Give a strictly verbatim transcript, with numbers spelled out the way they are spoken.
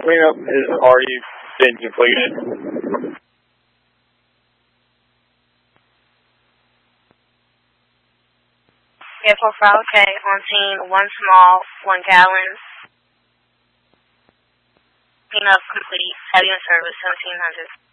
cleanup is already been completed. Yeah, for Frau K on scene, one small, one gallon. Cleanup complete. Heavy in service, seventeen hundred.